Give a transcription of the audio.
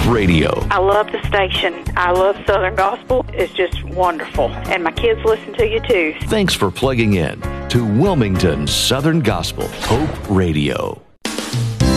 Radio. I love the station. I love Southern Gospel. It's just wonderful. And my kids listen to you too. Thanks for plugging in to Wilmington Southern Gospel Hope Radio.